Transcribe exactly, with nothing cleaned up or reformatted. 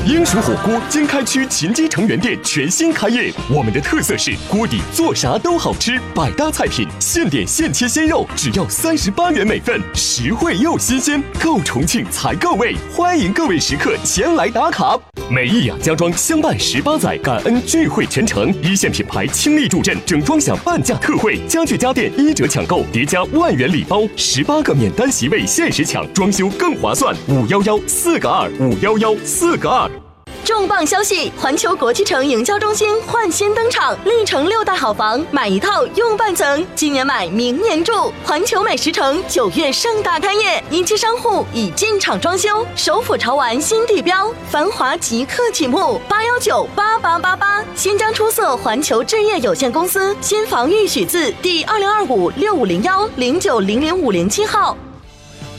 英属火锅经开区秦基城原店全新开业，我们的特色是锅底做啥都好吃，百搭菜品，现点现切鲜肉，只要三十八元每份，实惠又新鲜，够重庆才够味，欢迎各位食客前来打卡。美益雅家装相伴十八载，感恩聚会全程，一线品牌倾力助阵，整装享半价特惠，家具家电一折抢购，叠加万元礼包，十八个免单席位限时抢，装修更划算。五幺幺四个二，五幺幺四个二。 重磅消息！环球国际城营销中心焕新登场，历城六大好房，买一套用半层，今年买明年住。环球美食城九月盛大开业，一期商户已进场装修，首府潮玩新地标，繁华即刻启幕。八幺九八八八八，新疆出色环球置业有限公司新房预许字第二零二五六五零幺零九零零五零七号。